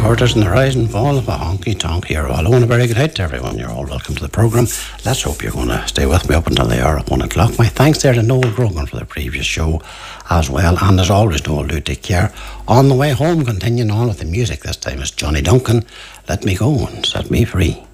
Curtis and the Rise and Fall of a Honky Tonk Hero. Hello and a very good night to everyone. You're all welcome to the programme. Let's hope you're going to stay with me up until the hour at 1 o'clock. My thanks there to Noel Grogan for the previous show as well. And as always, Noel, do take care. On the way home, continuing on with the music. This time it's Johnny Duncan. Let me go and set me free.